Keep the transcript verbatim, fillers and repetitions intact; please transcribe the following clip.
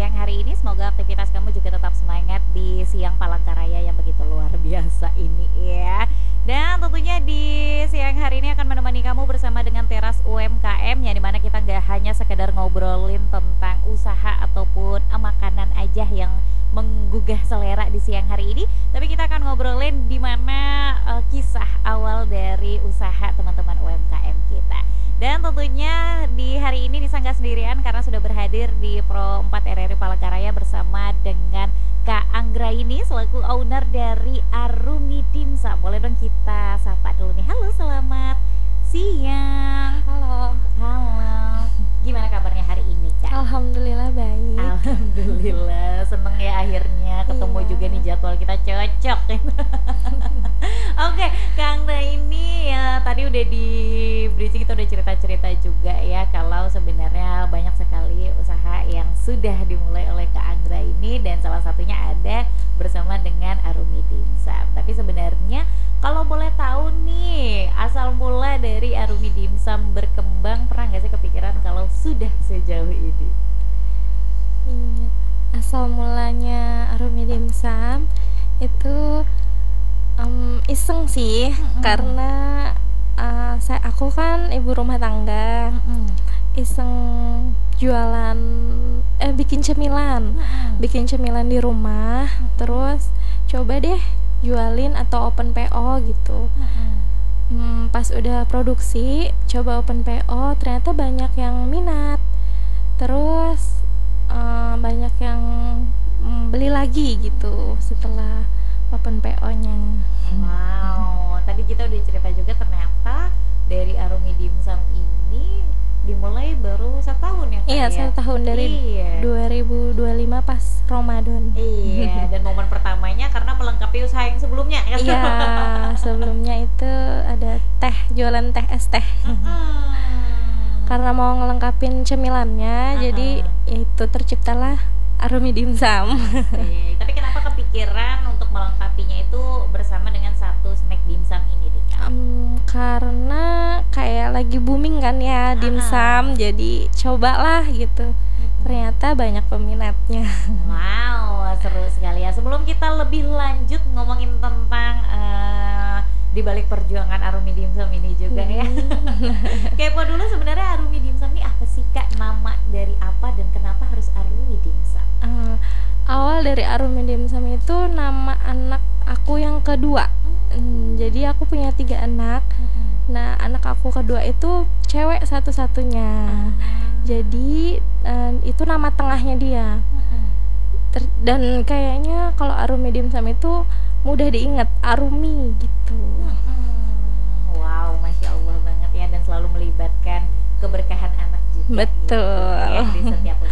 siang hari ini. Semoga aktivitas kamu juga tetap semangat di siang Palangkaraya yang begitu luar biasa ini ya. Dan tentunya di siang hari ini akan menemani kamu bersama dengan Teras U M K M, yang dimana kita nggak hanya sekedar ngobrolin tentang usaha ataupun makanan aja yang menggugah selera di siang hari ini, tapi kita akan ngobrolin di mana uh, kisah awal dari usaha teman-teman U M K M kita. Dan tentunya di hari ini Nisa nggak sendirian karena sudah berhadir di Pro empat R R I Palangkaraya bersama dengan Kak Anggraini selaku owner dari Arumi Dimsum. Boleh dong kita sapa dulu nih. Halo, selamat siang. Halo. Halo. Gimana kabarnya hari ini, Kak? Alhamdulillah baik. Alhamdulillah, seneng ya akhirnya ketemu Iya. juga nih, jadwal kita cocok. Oke, Kang ini ya tadi udah di bridging, kita udah cerita-cerita juga ya kalau sebenarnya banyak sekali usaha yang sudah dimulai oleh Kak Anggra ini, dan salah satunya ada bersama dengan Arumi Dimsum. Tapi sebenarnya kalau boleh tahu nih, asal mula dari Arumi Dimsum berkembang, pernah nggak sih kepikiran kalau sudah sejauh ini? Iya. Asal mulanya Arumi Dimsum itu um, iseng sih, Mm-mm. karena uh, saya aku kan ibu rumah tangga, Mm-mm. iseng jualan eh bikin cemilan, Mm-mm. bikin cemilan di rumah, Mm-mm. terus coba deh jualin atau open P O gitu. Mm-mm. Hmm, pas udah produksi, coba open P O, ternyata banyak yang minat. Terus eh, banyak yang mm, beli lagi gitu setelah open P O-nya. Wow, tadi kita udah cerita juga ternyata dari Arumi Dimsum ini dimulai baru setahun ya, Kak? Iya, Ya? satu tahun dari Iya. dua ribu dua puluh lima pas Ramadan. Iya, dan momen pertamanya karena melengkapi usaha yang sebelumnya kan? Iya, sebelumnya itu ada teh, jualan teh es teh. Mm-mm. Karena mau ngelengkapin cemilannya, Uh-uh. jadi ya itu terciptalah Arumi Dimsum. Oke, tapi kenapa kepikiran untuk melengkapinya itu bersama dengan satu snack dimsum ini, nih, Kak? Um, karena kayak lagi booming kan ya dimsum, jadi cobalah gitu. Ternyata banyak peminatnya. Wow, seru sekali ya. Sebelum kita lebih lanjut ngomongin tentang uh, di balik perjuangan Arumi Dimsum ini juga ya. Kepo dulu, sebenarnya Arumi Dimsum ini apa sih, Kak? Nama dari apa dan kenapa harus Arumi Dimsum? Uh, awal dari Arumi Dimsum itu nama anak aku yang kedua. Hmm, jadi aku punya tiga anak. Nah, anak aku kedua itu cewek satu-satunya. Jadi uh, itu nama tengahnya dia. Ter- dan kayaknya kalau Arumi Dimsum itu mudah diingat, Arumi gitu. Wow, Masya Allah banget ya, dan selalu melibatkan keberkahan anak juga. Betul. Gitu, ya, di setiap